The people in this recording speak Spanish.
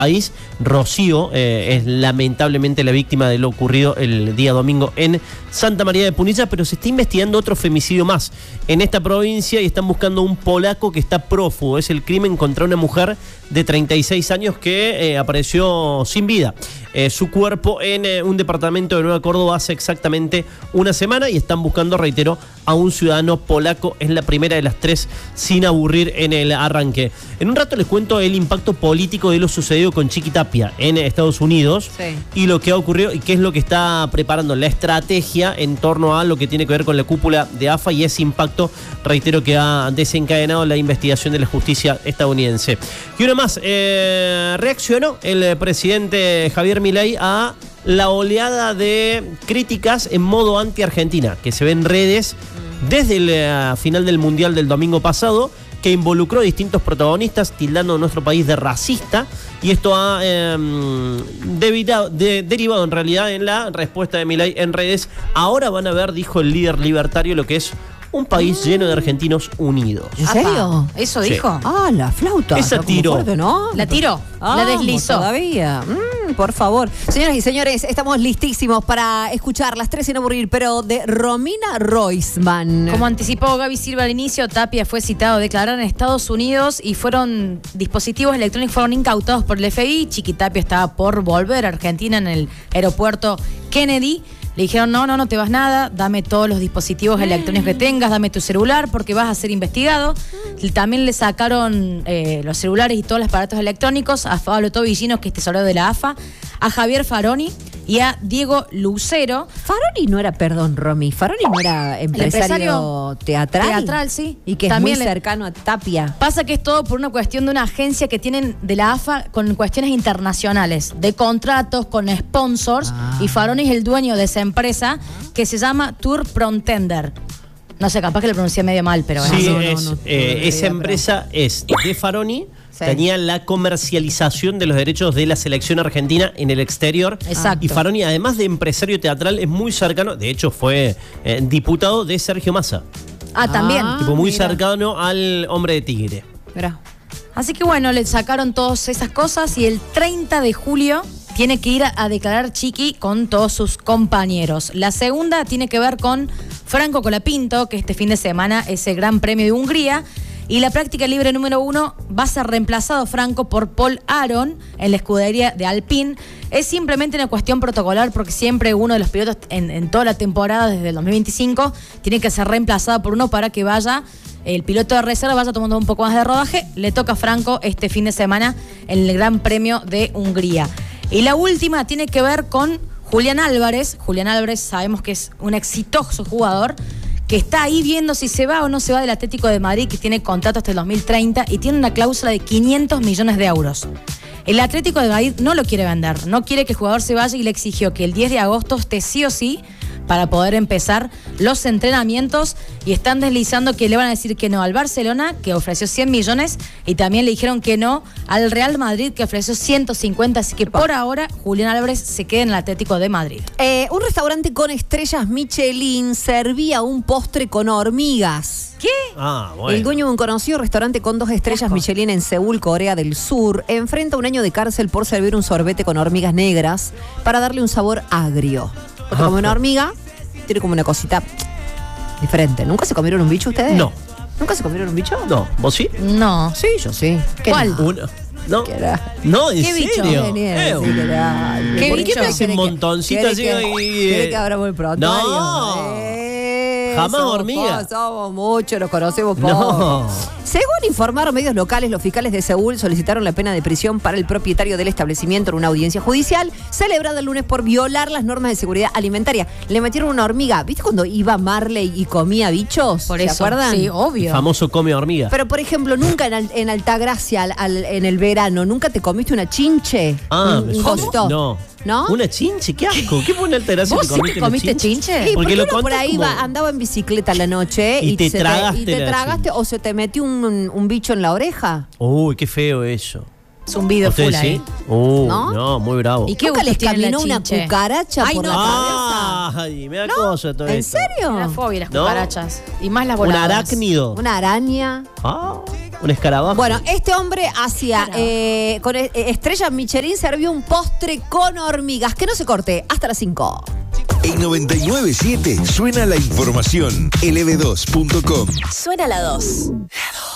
país. Rocío es lamentablemente la víctima de lo ocurrido el día domingo en Santa María de Punilla, pero se está investigando otro femicidio más en esta provincia y están buscando un polaco que está prófugo. Es el crimen contra una mujer de 36 años que apareció sin vida. Su cuerpo en un departamento de Nueva Córdoba hace exactamente una semana y están buscando, reitero, a un ciudadano polaco. Es la primera de las tres sin aburrir en el arranque. En un rato les cuento el impacto político de lo sucedido con Chiqui Tapia en Estados Unidos y lo que ha ocurrido y qué es lo que está preparando la estrategia en torno a lo que tiene que ver con la cúpula de AFA y ese impacto, reitero, que ha desencadenado la investigación de la justicia estadounidense. Y una más, reaccionó el presidente Javier Milei a la oleada de críticas en modo anti-Argentina que se ve en redes desde la final del Mundial del domingo pasado, que involucró a distintos protagonistas, tildando a nuestro país de racista, y esto ha derivado en realidad en la respuesta de Milei en redes. Ahora van a ver, dijo el líder libertario, lo que es un país lleno de argentinos unidos. ¿En serio? ¿Eso Sí. dijo? Ah, la flauta. Esa Está como tiró. fuerte, ¿no? La tiró, la deslizó. Todavía. Por favor. Señoras y señores, estamos listísimos para escuchar las tres sin aburrir, pero de Romina Roisman. Como anticipó Gaby Silva al inicio, Tapia fue citado a declarar en Estados Unidos y dispositivos electrónicos fueron incautados por el FBI. Chiqui Tapia estaba por volver a Argentina en el aeropuerto Kennedy. Le dijeron, no te vas nada, dame todos los dispositivos electrónicos que tengas, dame tu celular porque vas a ser investigado. También le sacaron los celulares y todos los aparatos electrónicos a Pablo Tobillino, que es tesorero de la AFA, a Javier Faroni y a Diego Lucero. Faroni no era, Romy, Faroni no era empresario teatral. Teatral, sí. Y que También es muy cercano a Tapia. Pasa que es todo por una cuestión de una agencia que tienen de la AFA con cuestiones internacionales, de contratos con sponsors, y Faroni es el dueño de esa empresa que se llama Tour Prontender. No sé, capaz que lo pronuncié medio mal, pero Sí, bueno. esa empresa es de Faroni. Sí. Tenía la comercialización de los derechos de la selección argentina en el exterior. Exacto. Y Faroni, además de empresario teatral, es muy cercano. De hecho, fue diputado de Sergio Massa. También. Tipo muy mira. cercano al hombre de Tigre. Mirá. Así que bueno, le sacaron todas esas cosas y el 30 de julio tiene que ir a declarar Chiqui con todos sus compañeros. La segunda tiene que ver con Franco Colapinto, que este fin de semana es el Gran Premio de Hungría. Y la práctica libre número 1 va a ser reemplazado Franco por Paul Aron en la escudería de Alpine. Es simplemente una cuestión protocolar porque siempre uno de los pilotos en toda la temporada desde el 2025 tiene que ser reemplazado por uno para que el piloto de reserva vaya tomando un poco más de rodaje. Le toca a Franco este fin de semana en el Gran Premio de Hungría. Y la última tiene que ver con Julián Álvarez. Julián Álvarez sabemos que es un exitoso jugador que está ahí viendo si se va o no se va del Atlético de Madrid, que tiene contrato hasta el 2030 y tiene una cláusula de 500 millones de euros. El Atlético de Madrid no lo quiere vender, no quiere que el jugador se vaya y le exigió que el 10 de agosto esté sí o sí para poder empezar los entrenamientos, y están deslizando que le van a decir que no al Barcelona, que ofreció 100 millones, y también le dijeron que no al Real Madrid, que ofreció 150, así que por ahora Julián Álvarez se queda en el Atlético de Madrid. Un restaurante con estrellas Michelin servía un postre con hormigas. ¿Qué? Bueno. El dueño de un conocido restaurante con 2 estrellas Ojo. Michelin en Seúl, Corea del Sur, enfrenta 1 año de cárcel por servir un sorbete con hormigas negras para darle un sabor agrio. Porque como una hormiga, tiene como una cosita diferente. ¿Nunca se comieron un bicho ustedes? No. ¿Nunca se comieron un bicho? No, ¿vos sí? No. Sí, yo sí. ¿Cuál? Uno. No. ¿Qué era? No, ¿en ¿Qué bicho? serio? ¿Qué ¿Por qué bicho? me hace un montoncito así? ¿Quiere que abramos el pronto? No. Jamás hormiga. Somos muchos, los conocemos poco. No. Según informaron medios locales, los fiscales de Seúl solicitaron la pena de prisión para el propietario del establecimiento en una audiencia judicial celebrada el lunes por violar las normas de seguridad alimentaria. Le metieron una hormiga. ¿Viste cuando iba Marley y comía bichos? Por ¿Se eso. acuerdan? Sí, obvio. Famoso come hormiga. Pero, por ejemplo, nunca en Altagracia, en el verano, ¿nunca te comiste una chinche? Un cosito. No. ¿No? ¿Una chinche? ¿Qué asco? ¿Qué pone Altagracia? ¿Vos sí te comiste chinche? Sí, Porque porque lo uno por contás ahí como- andaba en bicicleta a la noche Y te te tragaste la tragaste chinche. o se te metió un bicho en la oreja. Uy, qué feo eso. Zumbido full ¿Ustedes ahí. sí? ¿No? ¿No? Muy bravo. ¿Y qué ¿Nunca gusto les tiene la caminó una chinche? cucaracha Ay, por no. la cabeza? Ay, me da cosa todo ¿En esto. serio? Me da fobia las ¿No? cucarachas. Y más las Un voladoras. arácnido. Una araña. Ah. Un escarabajo. Bueno, este hombre hacía, con estrella Michelin, servía un postre con hormigas. Que no se corte, hasta las 5. En 99.7 suena la información. lb2.com. Suena la 2. La 2.